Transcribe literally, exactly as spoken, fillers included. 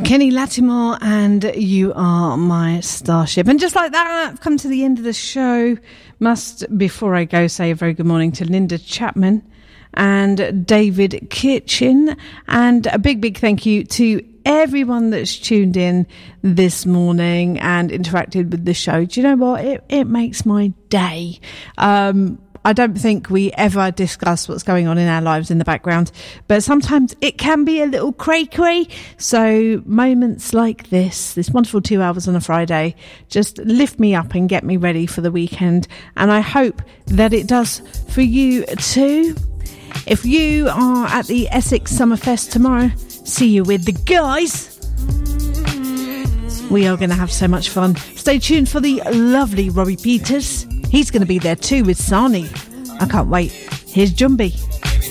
Kenny Lattimore and You Are My Starship. And just like that, I've come to the end of the show. Must, before I go, say a very good morning to Linda Chapman and David Kitchen. And a big, big thank you to everyone that's tuned in this morning and interacted with the show. Do you know what? It, it makes my day. Um, I don't think we ever discuss what's going on in our lives in the background, but sometimes it can be a little cray-cray. So moments like this, this wonderful two hours on a Friday, just lift me up and get me ready for the weekend. And I hope that it does for you too. If you are at the Essex Summerfest tomorrow, see you with the guys. We are going to have so much fun. Stay tuned for the lovely Robbie Peters. He's going to be there too with Sani. I can't wait. Here's Jumbi.